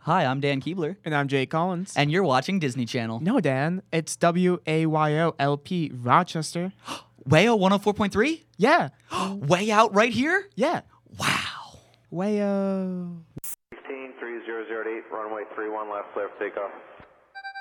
Hi, I'm Dan Keebler. And I'm Jay Collins. And you're watching Disney Channel. No, Dan, it's WAYO-LP Rochester. Wayo 104.3? Yeah. Way out right here? Yeah. Wow. Wayo. 16-3008, runway 31 left, clear for takeoff.